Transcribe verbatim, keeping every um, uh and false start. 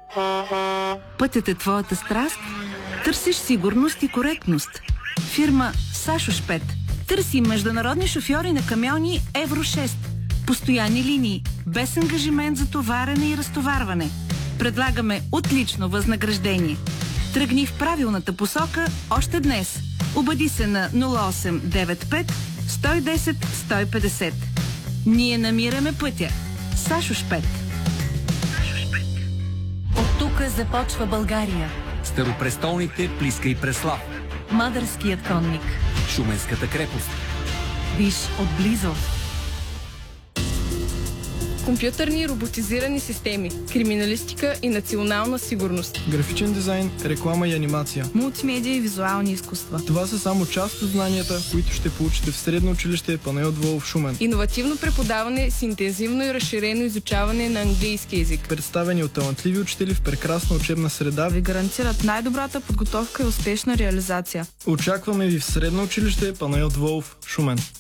Пътят е твоята страст? Търсиш сигурност и коректност. Фирма Сашошпет търси международни шофьори на камиони Евро шест. Постоянни линии, без ангажимент за товарене и разтоварване. Предлагаме отлично възнаграждение. Тръгни в правилната посока още днес. Обади се на нула осем девет пет сто и десет сто и петдесет. Ние намираме пътя. Сашошпет. От тук започва България. Старопрестолните Плиска и Преслав. Мадърският конник. Шуменската крепост. Виж отблизо. Компютърни и роботизирани системи, криминалистика и национална сигурност. Графичен дизайн, реклама и анимация. Мултимедия и визуални изкуства. Това са само част от знанията, които ще получите в Средно училище Панайот Волов Шумен. Иновативно преподаване с интензивно и разширено изучаване на английски език. Представени от талантливи учители в прекрасна учебна среда Ви гарантират най-добрата подготовка и успешна реализация. Очакваме ви в Средно училище Панайот Волов Шумен.